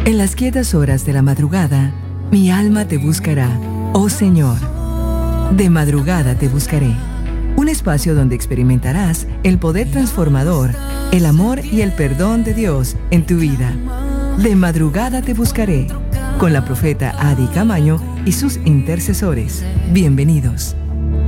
En las quietas horas de la madrugada, mi alma te buscará, oh Señor. De madrugada te buscaré. Un espacio donde experimentarás el poder transformador, el amor y el perdón de Dios en tu vida. De madrugada te buscaré, con la profeta Adi Camaño y sus intercesores. Bienvenidos.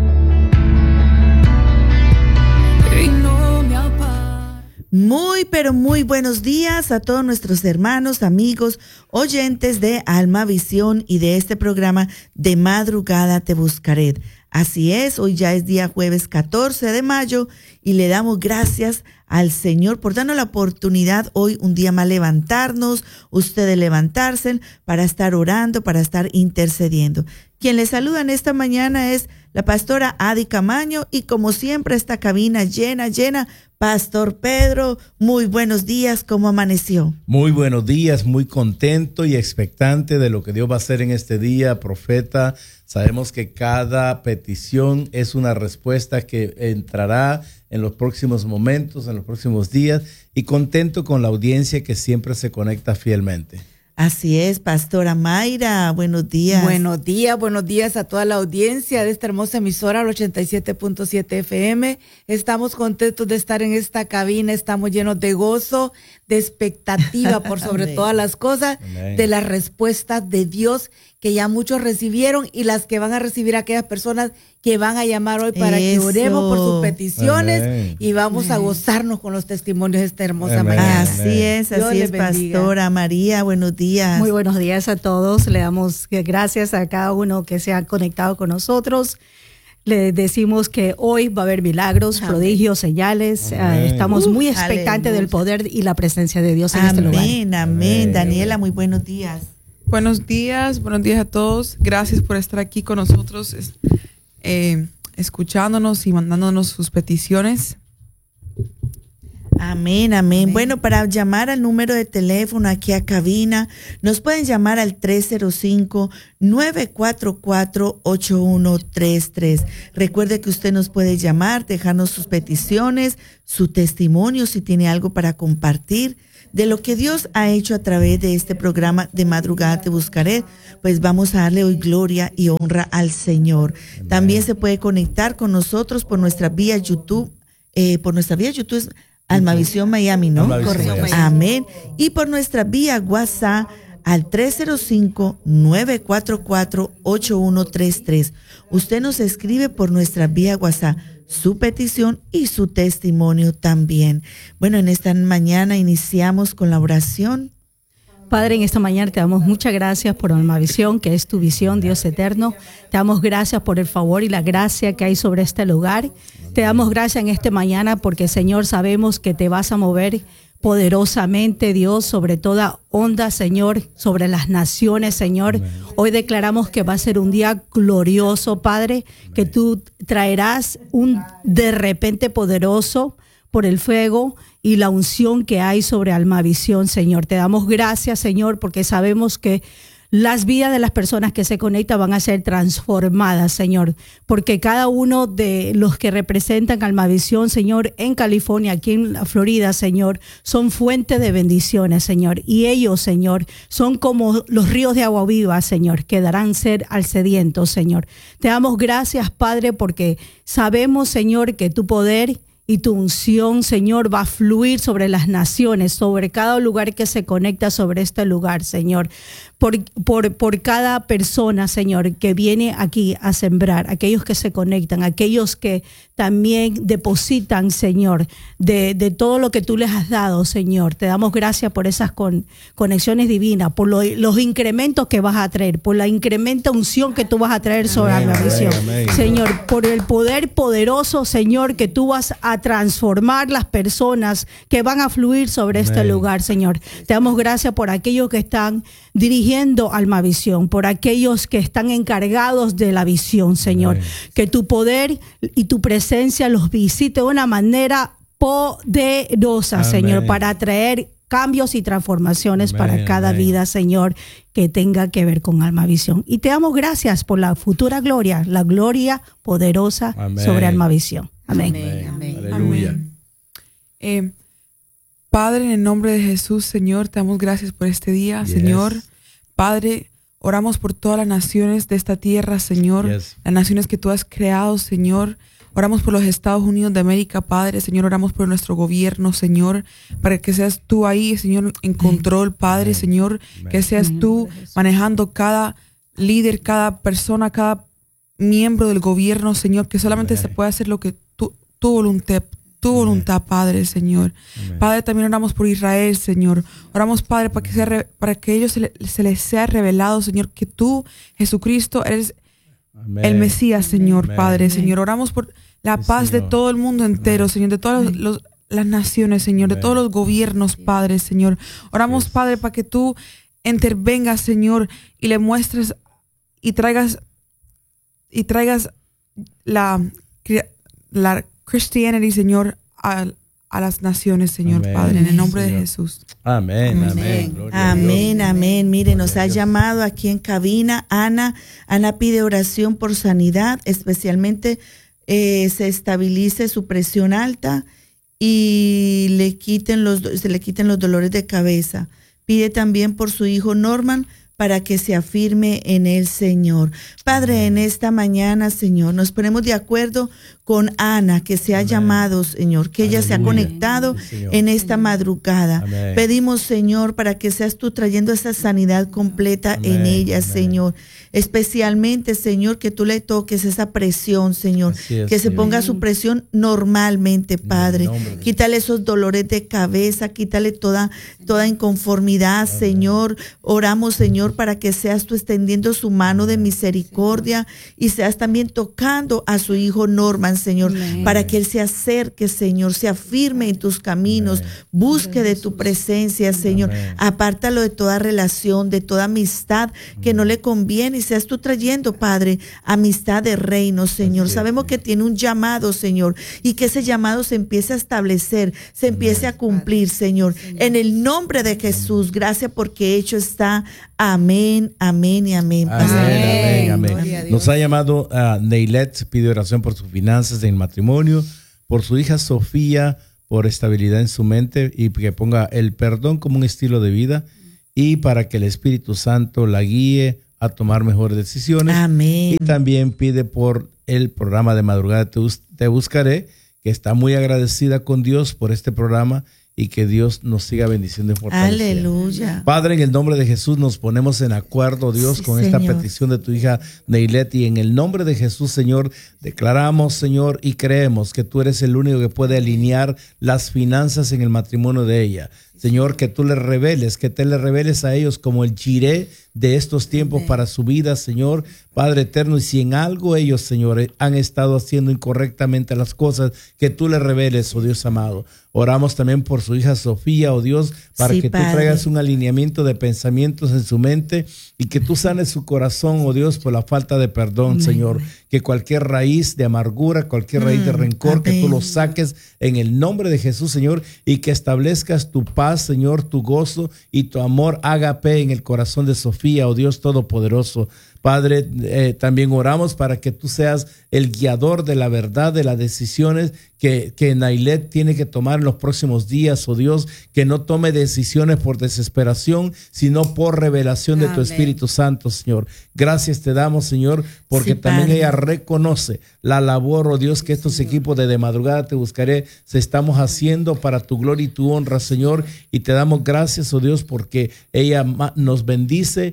Muy, pero muy buenos días a todos nuestros hermanos, amigos, oyentes de Alma Visión y de este programa De Madrugada Te Buscaré. Así es, hoy ya es día jueves 14 de mayo y le damos gracias al Señor por darnos la oportunidad hoy un día más levantarnos, ustedes levantarse para estar orando, para estar intercediendo. Quien les saluda en esta mañana es la pastora Adi Camaño y como siempre esta cabina llena. Pastor Pedro, muy buenos días, ¿cómo amaneció? Muy buenos días, muy contento y expectante de lo que Dios va a hacer en este día, profeta. Sabemos que cada petición es una respuesta que entrará en los próximos momentos, en los próximos días, y contento con la audiencia que siempre se conecta fielmente. Así es, pastora Mayra, buenos días. Buenos días a toda la audiencia de esta hermosa emisora, el 87.7 FM. Estamos contentos de estar en esta cabina, estamos llenos de gozo, de expectativa por sobre todas las cosas, de las respuestas de Dios que ya muchos recibieron y las que van a recibir aquellas personas que van a llamar hoy para que oremos por sus peticiones y vamos a gozarnos con los testimonios de esta hermosa mañana. Así es, pastora María, buenos días. Muy buenos días a todos, le damos gracias a cada uno que se ha conectado con nosotros. Le decimos que hoy va a haber milagros, prodigios, señales. Estamos muy expectantes del poder y la presencia de Dios en este lugar. Amén. Daniela, muy buenos días. Buenos días a todos. Gracias por estar aquí con nosotros, escuchándonos y mandándonos sus peticiones. Amén. Bueno, para llamar al número de teléfono aquí a cabina, nos pueden llamar al 305-944-8133. Recuerde que usted nos puede llamar, dejarnos sus peticiones, su testimonio, si tiene algo para compartir de lo que Dios ha hecho a través de este programa De Madrugada Te Buscaré. Pues vamos a darle hoy gloria y honra al Señor. Amén. También se puede conectar con nosotros por nuestra vía YouTube. Por nuestra vía YouTube es Almavisión Miami, ¿no? Correcto. Amén. Y por nuestra vía WhatsApp al 305-944-8133. Usted nos escribe por nuestra vía WhatsApp su petición y su testimonio también. Bueno, en esta mañana iniciamos con la oración. Padre, en esta mañana te damos muchas gracias por Almavisión, que es tu visión, Dios eterno. Te damos gracias por el favor y la gracia que hay sobre este lugar. Te damos gracias en esta mañana porque, Señor, sabemos que te vas a mover poderosamente, Dios, sobre toda onda, Señor, sobre las naciones, Señor. Amén. Hoy declaramos que va a ser un día glorioso, Padre, amén, que tú traerás un de repente poderoso por el fuego y la unción que hay sobre Almavisión, Señor. Te damos gracias, Señor, porque sabemos que las vidas de las personas que se conectan van a ser transformadas, Señor, porque cada uno de los que representan Almavisión, Señor, en California, aquí en la Florida, Señor, son fuente de bendiciones, Señor, y ellos, Señor, son como los ríos de agua viva, Señor, que darán ser al sediento, Señor. Te damos gracias, Padre, porque sabemos, Señor, que tu poder y tu unción, Señor, va a fluir sobre las naciones, sobre cada lugar que se conecta sobre este lugar, Señor. Por cada persona, Señor, que viene aquí a sembrar, aquellos que se conectan, aquellos que también depositan, Señor, de todo lo que tú les has dado, Señor. Te damos gracias por esas conexiones divinas, por los incrementos que vas a traer, por la incrementa unción que tú vas a traer sobre la visión. Señor, por el poder poderoso, Señor, que tú vas a transformar las personas que van a fluir sobre este lugar, Señor. Te damos gracias por aquellos que están dirigiendo Almavisión, por aquellos que están encargados de la visión, Señor. Que tu poder y tu presencia los visite de una manera poderosa, Señor, para traer cambios y transformaciones para cada vida, Señor, que tenga que ver con Almavisión. Y te damos gracias por la futura gloria, la gloria poderosa sobre Almavisión. Amén. Aleluya. Padre, en el nombre de Jesús, Señor, te damos gracias por este día, Yes. Señor. Padre, oramos por todas las naciones de esta tierra, Señor. Yes. Las naciones que tú has creado, Señor. Oramos por los Estados Unidos de América, Padre. Señor, oramos por nuestro gobierno, Señor, para que seas tú ahí, Señor, en control, Padre, Señor. Que seas tú manejando cada líder, cada persona, cada miembro del gobierno, Señor. Que solamente se pueda hacer lo que tu voluntad, Padre, Señor. Amén. Padre, también oramos por Israel, Señor. Oramos, Padre, para que ellos se les sea revelado, Señor, que tú, Jesucristo, eres Amén. el Mesías, Señor, Amén. Padre, Amén. Señor. Oramos por la Sí, paz de Señor. todo el mundo entero, Amén. Señor, de todas las naciones, Señor, de Amén. todos los gobiernos, Padre, Señor. Oramos, Yes. Padre, para que tú intervengas, Señor, y le muestres y traigas la Christianity, Señor, a las naciones, Señor, Amén. Padre, en el nombre de Señor. Jesús. Amén, amén. Amén, Gloria a amén, Dios. amén. Mire, nos Gloria a ha Dios. llamado aquí en cabina Ana. Ana pide oración por sanidad, especialmente se estabilice su presión alta y se le quiten los dolores de cabeza. Pide también por su hijo Norman para que se afirme en el Señor. Padre, en esta mañana, Señor, nos ponemos de acuerdo con Ana, que se ha Amén. llamado, Señor, que ella se ha Aleluya. conectado Sí, Señor. en esta madrugada. Amén. Pedimos, Señor, para que seas tú trayendo esa sanidad completa en Amén, ella, amén. Señor. Especialmente, Señor, que tú le toques esa presión, Señor. Así es, Que se Señor. ponga su presión normalmente, Padre. nombre de Quítale esos dolores de cabeza, quítale toda inconformidad, Señor. Oramos, Señor, para que seas tú extendiendo su mano de misericordia y seas también tocando a su hijo Norman, Señor, para que él se acerque, Señor, se afirme en tus caminos, busque de tu presencia, Señor. Amén. Apártalo de toda relación, de toda amistad que no le conviene y seas tú trayendo, Padre, amistad de reino, Señor. Así es, Sabemos que tiene un llamado, Señor, y que ese llamado se empiece a establecer, se empiece a cumplir, Señor. En el nombre de Jesús, gracias porque hecho está. Amén, amén y amén. Amén, Padre. amén, Gloria a amén. Dios. Nos ha llamado Neilet, pide oración por sus finanzas en el matrimonio, por su hija Sofía, por estabilidad en su mente y que ponga el perdón como un estilo de vida y para que el Espíritu Santo la guíe a tomar mejores decisiones. Amén. Y también pide por el programa de Madrugada Te Buscaré, que está muy agradecida con Dios por este programa y que Dios nos siga bendiciendo y fortaleciendo. Aleluya. Padre, en el nombre de Jesús nos ponemos en acuerdo, Dios, Sí, con esta Señor. petición de tu hija Neilet. Y en el nombre de Jesús, Señor, declaramos, Señor, y creemos que tú eres el único que puede alinear las finanzas en el matrimonio de ella. Señor, que tú les reveles, que te le reveles a ellos como el Jiré de estos tiempos para su vida, Señor, Padre eterno. Y si en algo ellos, Señor, han estado haciendo incorrectamente las cosas, que tú les reveles, oh Dios amado. Oramos también por su hija Sofía, oh Dios, para Sí, que tú Padre. traigas un alineamiento de pensamientos en su mente y que tú sanes su corazón, oh Dios, por la falta de perdón, Señor. Que cualquier raíz de amargura, cualquier raíz de rencor, que tú amén. lo saques en el nombre de Jesús, Señor, y que establezcas tu paz, Señor, tu gozo y tu amor ágape en el corazón de Sofía, oh Dios Todopoderoso. Padre, también oramos para que tú seas el guiador de la verdad, de las decisiones que Neilet tiene que tomar en los próximos días, oh Dios, que no tome decisiones por desesperación, sino por revelación de tu Amén. Espíritu Santo, Señor. Gracias te damos, Señor, porque Sí, también Padre. ella reconoce la labor, oh Dios, que estos equipos de Madrugada Te Buscaré se estamos haciendo para tu gloria y tu honra, Señor, y te damos gracias, oh Dios, porque ella nos bendice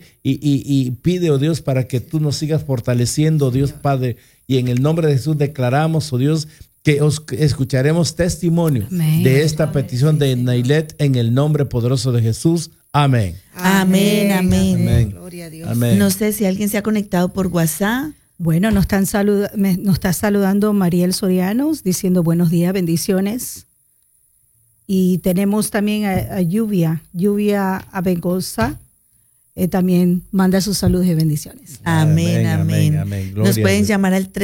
y pide, oh Dios, para que tú nos sigas fortaleciendo, oh Dios Padre, y en el nombre de Jesús declaramos, oh Dios, que escucharemos testimonio Amén. de esta petición de Neilet en el nombre poderoso de Jesús. Amén. Amén, amén. Amén. Gloria a Dios. Amén. No sé si alguien se ha conectado por WhatsApp. Bueno, nos está saludando Mariel Sorianos diciendo buenos días, bendiciones. Y tenemos también a Lluvia Abengosa, también manda sus saludos y bendiciones. Amén, amén. Gloria Nos a pueden Dios. llamar al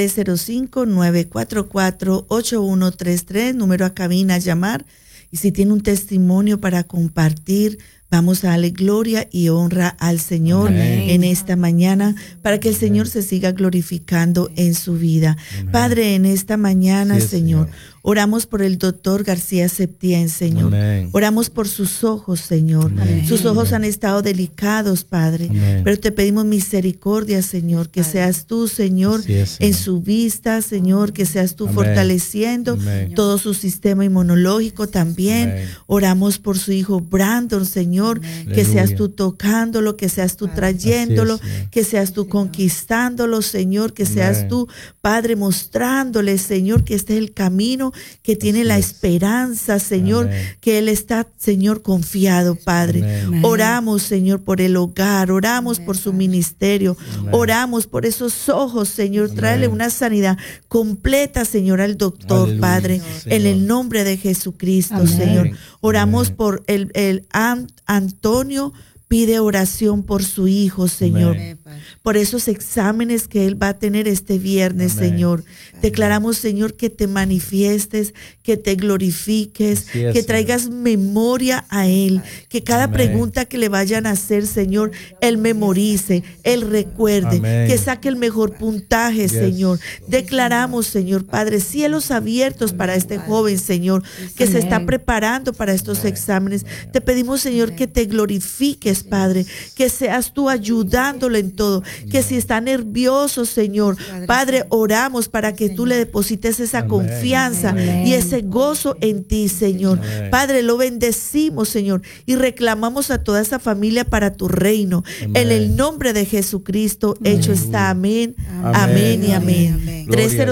305-944-8133, número a cabina a llamar. Y si tiene un testimonio para compartir, vamos a darle gloria y honra al Señor Amén. en esta mañana para que el Señor se siga glorificando en su vida. Amén. Padre, en esta mañana, Sí, Señor, Señor. Oramos por el doctor García Septién, Señor. Amén. Oramos por sus ojos, Señor. Amén. Sus ojos han estado delicados, Padre. Amén. Pero te pedimos misericordia, Señor, que seas tú, Señor, Así es, Señor. en su vista, Señor, que seas tú Amén. fortaleciendo Amén. todo su sistema inmunológico también. Amén. Oramos por su hijo Brandon, Señor, que Aleluya. seas tú tocándolo, que seas tú trayéndolo, Así es, Señor. que seas tú conquistándolo, Señor, que seas Amén. tú, Padre, mostrándole, Señor, que este es el camino, que tiene Así la es. esperanza, Señor, Amén. que él está, Señor, confiado, Padre. Amén. Oramos, Señor, por el hogar, oramos por su ministerio, Amén. oramos por esos ojos, Señor, Amén. tráele una sanidad completa, Señor, al doctor, Aleluya, Padre, Señor. en el nombre de Jesucristo, Amén. Señor. Oramos Amén. por el Antonio, pide oración por su hijo, Señor. Amén. Por esos exámenes que él va a tener este viernes, Amén. Señor. Declaramos, Señor, que te manifiestes, que te glorifiques, Así es, que traigas memoria a él, que cada Amén. pregunta que le vayan a hacer, Señor, él memorice, él recuerde, Amén. que saque el mejor puntaje, Yes. Señor. Declaramos, Señor Padre, cielos abiertos para este joven, Señor, que se está Amén. preparando para estos exámenes. Te pedimos, Señor, que te glorifiques, Padre, que seas tú ayudándolo en todo, que si está nervioso, Señor, Padre, oramos para que tú le deposites esa Amén. confianza Amén. y ese gozo en ti, Señor. Amén. Padre, lo bendecimos, Señor, y reclamamos a toda esa familia para tu reino. Amén. En el nombre de Jesucristo, hecho está. Amén, Amén. amén y amén. Amén. Gloria a Dios.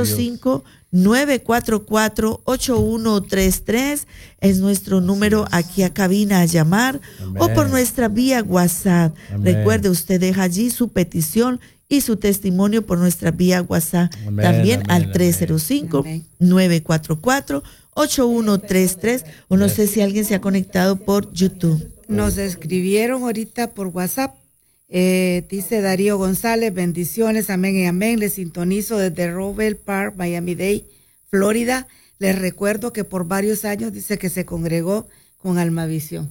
305-944-8133 es nuestro número aquí a cabina a llamar, Amén. o por nuestra vía WhatsApp. Amén. Recuerde, usted deja allí su petición y su testimonio por nuestra vía WhatsApp. Amén, También amén, al amén. 305-944-8133, o no sé si alguien se ha conectado por YouTube. Nos escribieron ahorita por WhatsApp. Dice Darío González, bendiciones, amén y amén. Les sintonizo desde Roosevelt Park, Miami-Dade, Florida. Les recuerdo que por varios años dice que se congregó con Almavisión.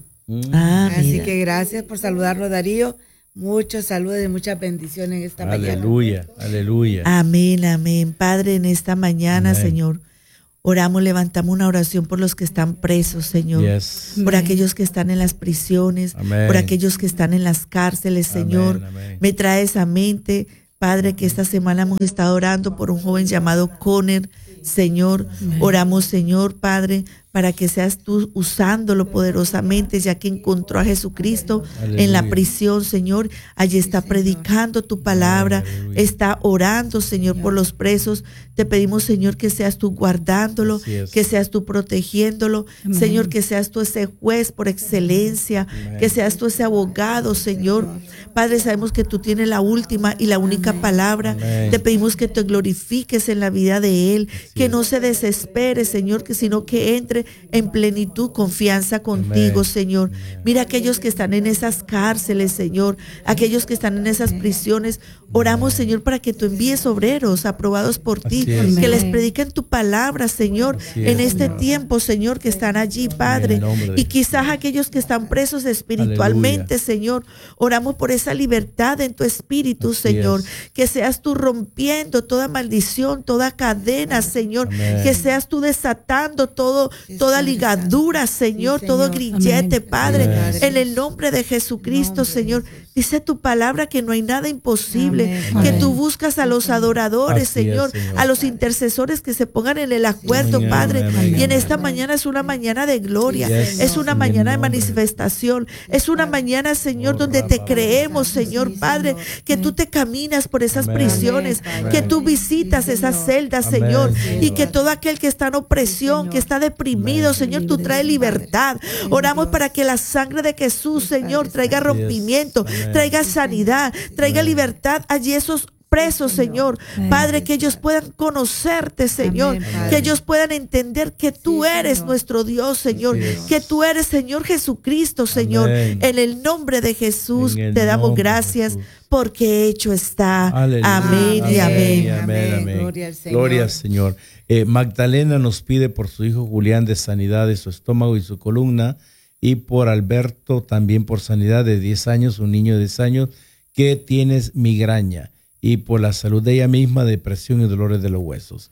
Así Mira. que gracias por saludarlo, Darío. Muchos saludos y muchas bendiciones en esta mañana. Aleluya, aleluya. Amén, amén. Padre, en esta mañana, Amén. Señor, oramos, levantamos una oración por los que están presos, Señor. Yes. Por aquellos que están en las prisiones, Amén. por aquellos que están en las cárceles, Señor. Amén, amén. Me traes a mente, Padre, que esta semana hemos estado orando por un joven llamado Conner, Señor. Oramos, Señor, Padre, para que seas tú usándolo poderosamente, ya que encontró a Jesucristo en la Aleluya. prisión, Señor. Allí está predicando tu palabra, Aleluya. está orando, Señor, por los presos. Te pedimos, Señor, que seas tú guardándolo, Así es. que seas tú protegiéndolo, Amén. Señor, que seas tú ese juez por excelencia, Amén. que seas tú ese abogado, Señor. Padre, sabemos que tú tienes la última y la única palabra. Amén. Te pedimos que te glorifiques en la vida de él, que es. no se desespere, Señor, que sino que entre en plenitud, confianza contigo, Amén. Señor. Mira aquellos que están en esas cárceles, Señor, aquellos que están en esas prisiones. Oramos, Señor, para que tú envíes obreros aprobados por ti, Así es. que les Amén. prediquen tu palabra, Señor, Así en es, este Señor. tiempo, Señor, que están allí, Padre. En el nombre de Y quizás aquellos que están presos espiritualmente, Señor, oramos por esa libertad en tu espíritu, Así Señor. es. Que seas tú rompiendo toda maldición, toda cadena, Señor. Amén. Que seas tú desatando toda ligadura, Señor, todo Señor. grillete, Amén. Padre. Amén. En el nombre de Jesucristo, Señor. Dice tu palabra que no hay nada imposible, Amén. que Amén. tú buscas a los adoradores, Así es, Señor, Señor. a los intercesores que se pongan en el acuerdo, Amén, Padre. amén, Y en amén. esta mañana es una mañana de gloria, Yes, es una en el mañana de nombre. manifestación, es una mañana, Señor, Oh, donde te Rabba, creemos, Rabba. Señor, Sí, Padre, Señor. que tú te caminas por esas Amén. prisiones, Amén, que Padre. tú visitas Sí, esas Señor. celdas, Amén, Señor, y Señor. que todo aquel que está en opresión, Señor. que está deprimido, Amén. Señor, tú traes libertad. Oramos Dios. para que la sangre de Jesús, Señor, traiga Así es. rompimiento, Amén. traiga sanidad, traiga Amén. libertad allí esos presos, Señor. Amén. Padre, que ellos puedan conocerte, Señor, Amén, Padre. que ellos puedan entender que tú Sí, eres Señor. nuestro Dios, Señor, Así es. que tú eres, Señor Jesucristo, Señor. Amén. En el nombre de Jesús En el te damos nombre de gracias Jesús. porque hecho está. Aleluya. Amén y amén. Amén. Gloria al Señor. Gloria al Señor. Magdalena nos pide por su hijo Julián de sanidad de su estómago y su columna, y por Alberto también por sanidad de 10 años, un niño de 10 años que tiene migraña, y por la salud de ella misma, depresión y dolores de los huesos.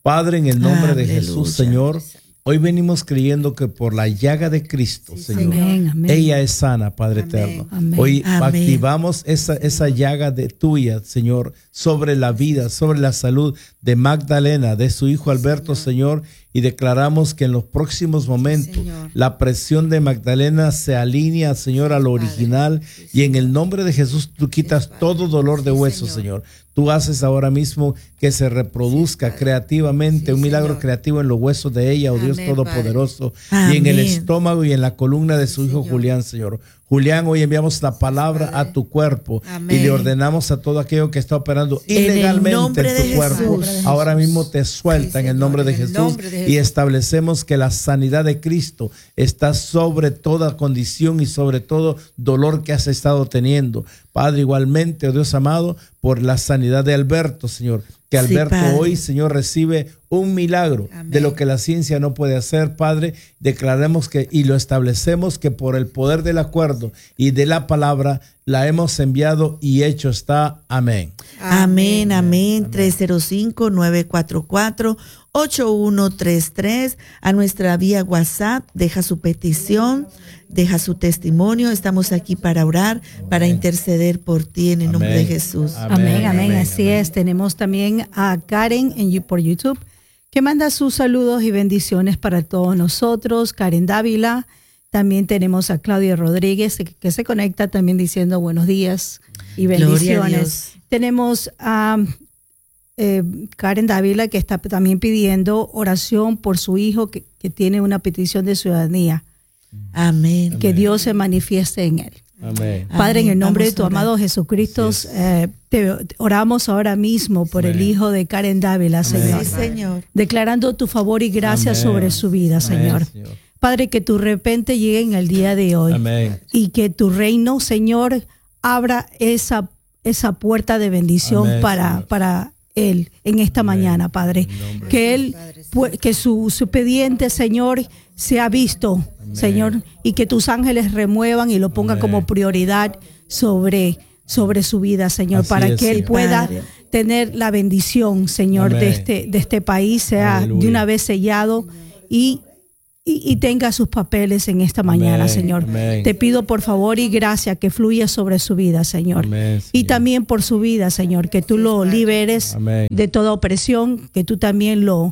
Padre, en el nombre de Aleluya. Jesús, Señor, hoy venimos creyendo que por la llaga de Cristo, Señor, Amén, amén. ella es sana, Padre eterno. Amén. Hoy Amén. activamos esa llaga de tuya, Señor, sobre la vida, sobre la salud de Magdalena, de su hijo Alberto, Señor, y declaramos que en los próximos momentos la presión de Magdalena se alinea, Señor, a lo original, y en el nombre de Jesús tú quitas todo dolor de hueso, Señor. Tú haces ahora mismo que se reproduzca creativamente, un milagro creativo en los huesos de ella, oh Dios Todopoderoso, y en el Amén. estómago y en la columna de su hijo Julián, Señor. Julián, hoy enviamos la palabra a tu cuerpo y le ordenamos a todo aquello que está operando ilegalmente nombre en de tu cuerpo. Jesús. Ahora mismo te suelta en el nombre de Jesús y establecemos que la sanidad de Cristo está sobre toda condición y sobre todo dolor que has estado teniendo. Padre, igualmente, oh Dios amado, por la sanidad de Alberto, Señor. Que Alberto hoy, Señor, recibe un milagro de lo que la ciencia no puede hacer, Padre. Declaremos que y lo establecemos que por el poder del acuerdo y de la palabra la hemos enviado y hecho está. Amén. Amén, amén. 305-944-8133. A nuestra vía WhatsApp, deja su petición, deja su testimonio. Estamos aquí para orar, para interceder por ti en el nombre de Jesús. Amén, amén, así es. Tenemos también a Karen por YouTube, que manda sus saludos y bendiciones para todos nosotros. Karen Dávila. También tenemos a Claudia Rodríguez, que se conecta también diciendo buenos días y bendiciones. Tenemos a Karen Dávila, que está también pidiendo oración por su hijo que tiene una petición de ciudadanía. Amén. Que Dios se manifieste en él. Amén. Padre, en el nombre de tu Vamos a orar. amado Jesucristo, te oramos ahora mismo por el hijo de Karen Dávila, Señor. Sí, Señor. Declarando tu favor y gracia sobre su vida, Señor. Padre, que tu repente llegue en el día de hoy. Amén. Y que tu reino, Señor, abra esa puerta de bendición Amén, para él en esta mañana, Padre. Que él, que su expediente, Señor, sea visto, Señor, y que tus ángeles remuevan y lo pongan como prioridad sobre su vida, Señor, Así para es, que él Señor. pueda Padre. tener la bendición, Señor, Amén. de este país, sea Aleluya. de una vez sellado y tenga sus papeles en esta mañana, Amén, Señor. amén. Te pido por favor y gracia que fluya sobre su vida, Señor. Amén, Y Señor. también por su vida, Señor, que tú lo liberes Amén. de toda opresión, que tú también lo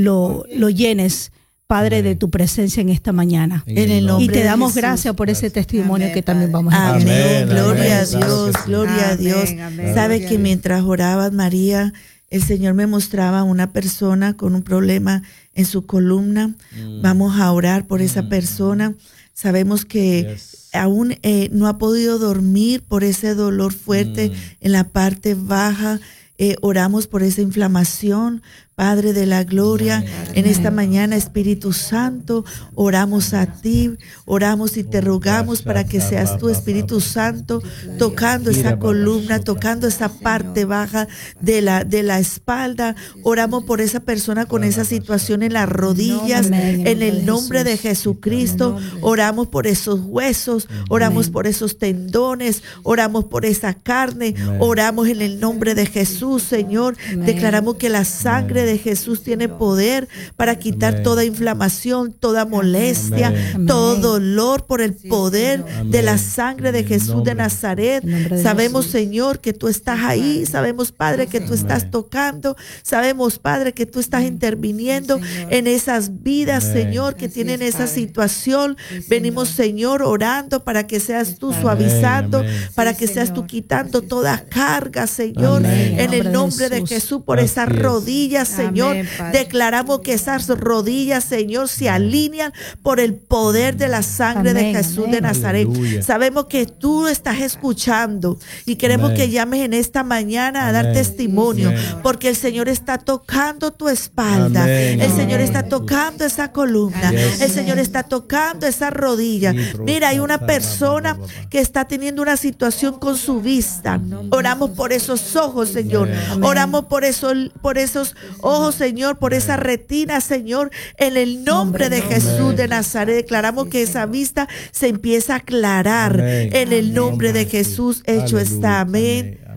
llenes, Padre, Amén. de tu presencia en esta mañana. En el nombre Y te de damos Jesús. gracias por ese testimonio Amén, que también Padre. vamos a Amén. escuchar. Amén, Gloria a amén. Claro Dios, que sí. gloria a Dios. Amén. Sabe Gloria que a Dios. mientras orabas, María, el Señor me mostraba una persona con un problema en su columna. Vamos a orar por esa persona. Sabemos que Yes. aún no ha podido dormir por ese dolor fuerte en la parte baja. Oramos por esa inflamación, Padre de la gloria. En esta mañana, Espíritu Santo, oramos a ti, oramos y te rogamos para que seas tú, Espíritu Santo, tocando esa columna, tocando esa parte baja de la espalda. Oramos por esa persona con esa situación en las rodillas, Amén. en el nombre de Jesucristo. Oramos por esos huesos, oramos por esos tendones, oramos por esa carne, oramos en el nombre de Jesús, Señor. Declaramos que la sangre de Jesús tiene poder para quitar Amén. toda inflamación, toda molestia, Amén. todo dolor por el poder de la Amén. sangre de En el Jesús de nombre de Nazaret. En el nombre de Sabemos, Jesús. Señor, que tú estás ahí. Sabemos, Padre, que tú estás tocando. Sabemos, Padre, que tú estás interviniendo en esas vidas, Amén. Señor, que Así tienen es, esa Padre. situación. Sí, Venimos, Señor, orando para que seas tú suavizando, Amén. para Sí, que seas tú Señor. quitando toda carga, Señor, Amén. en el nombre de Jesús, por Así esas es. rodillas, Señor. Amén, Padre. Declaramos que esas rodillas, Señor, se alinean por el poder de la sangre Amén, de Jesús amén. de Nazaret. Aleluya. Sabemos que tú estás escuchando y queremos Amén. que llames en esta mañana a dar Amén. testimonio, Amén. porque el Señor está tocando tu espalda. Amén. El Señor Amén. está tocando esa columna. Yes. El Señor está tocando esa rodilla. Mira, hay una persona que está teniendo una situación con su vista. Oramos por esos ojos, Señor. Amén. Oramos por esos ojos, Señor, por esa retina, Señor, en el nombre de Jesús de Nazaret. Declaramos que esa vista se empieza a aclarar Amén. en el nombre de Jesús. Hecho Aleluya. está. Amén. Amén.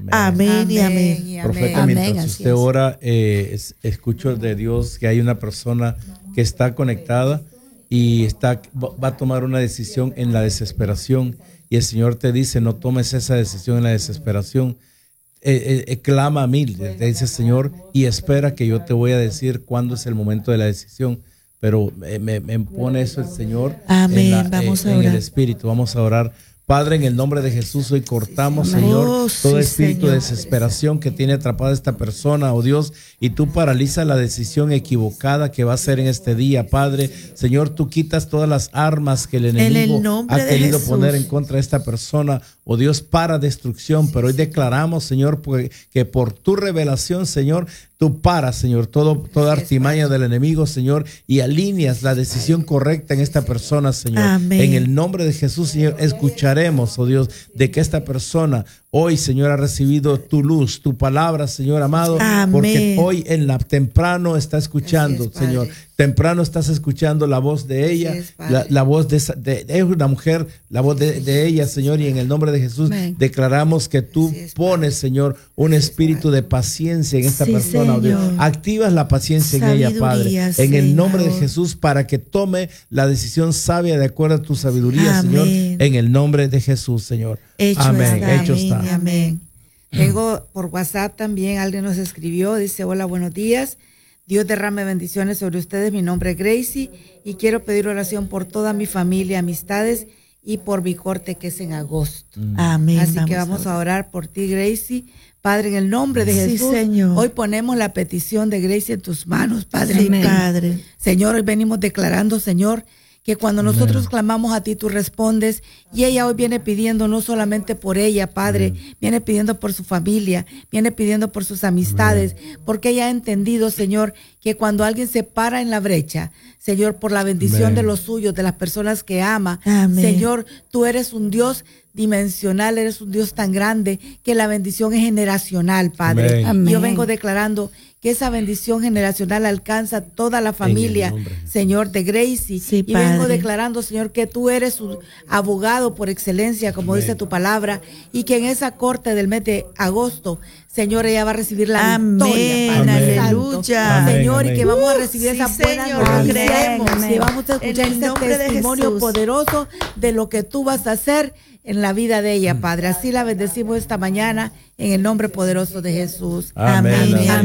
Amén y amén. Profeta, Amén, mientras así usted es. ora, escucho de Dios que hay una persona que está conectada y va a tomar una decisión en la desesperación. Y el Señor te dice, no tomes esa decisión en la desesperación. Clama a mí, te dice el Señor, y espera que yo te voy a decir cuándo es el momento de la decisión. Pero me pone eso el Señor. Amén. Vamos a en orar. el Espíritu. Vamos a orar. Padre, en el nombre de Jesús, hoy cortamos, Señor, Oh, todo sí, espíritu de Señor. desesperación que tiene atrapada a esta persona, oh Dios, y tú paralizas la decisión equivocada que va a ser en este día, Padre. Señor, tú quitas todas las armas que el enemigo nombre ha de querido Jesús. poner en contra de esta persona, oh Dios, para destrucción. Pero hoy declaramos, Señor, que por tu revelación, Señor, tú paras, Señor, toda artimaña del enemigo, Señor, y alineas la decisión correcta en esta persona, Señor. Amén. En el nombre de Jesús, Señor, escucharemos, oh Dios, de que esta persona hoy, Señor, ha recibido tu luz, tu palabra, Señor amado, Amén. porque hoy temprano está escuchando, Así es, Señor. Padre. Temprano estás escuchando la voz de ella, Así es, Padre. la voz de una mujer, la voz de ella, Señor, y en el nombre de Jesús Amén. declaramos que tú Así es, pones, Señor, un espíritu de paciencia en esta Sí, persona, oh Dios. Señor. Activas la paciencia en ella, Padre, Sabiduría, en el nombre de Señor. Jesús, para que tome la decisión sabia de acuerdo a tu sabiduría, Amén. Señor, en el nombre de Jesús, Señor. Hecho Amén, está, hecho amén está. y amén. Tengo por WhatsApp también, alguien nos escribió, dice, hola, buenos días. Dios derrame bendiciones sobre ustedes. Mi nombre es Gracie y quiero pedir oración por toda mi familia, amistades y por mi corte que es en agosto. Amén. Así que vamos a orar por ti, Gracie. Padre, en el nombre de Sí, Jesús, Señor. hoy ponemos la petición de Gracie en tus manos, Padre. Sí, Amén. Padre. Señor, hoy venimos declarando, Señor, que cuando nosotros clamamos a ti, tú respondes. Y ella hoy viene pidiendo no solamente por ella, Padre, viene pidiendo por su familia, viene pidiendo por sus amistades, porque ella ha entendido, Señor, que cuando alguien se para en la brecha, Señor, por la bendición Amén. de los suyos, de las personas que ama, Amén. Señor, tú eres un Dios dimensional, eres un Dios tan grande que la bendición es generacional, Padre. Amén. Y yo Amén. vengo declarando que esa bendición generacional alcanza toda la familia, nombre de Jesús. Señor, de Gracie. Sí, y vengo Padre. declarando, Señor, que tú eres un abogado por excelencia, como dice tu palabra, y que en esa corte del mes de agosto, Señor, ella va a recibir la Amén, victoria, Padre Amén. Santo. aleluya. Amén, Señor, amén. y que vamos a recibir Sí, esa buena Señor, lo noticia, creemos. que vamos a En escuchar el ese nombre de testimonio Jesús. poderoso de lo que tú vas a hacer en la vida de ella, Padre. Así la bendecimos esta mañana en el nombre poderoso de Jesús. Amén, Amén. amén.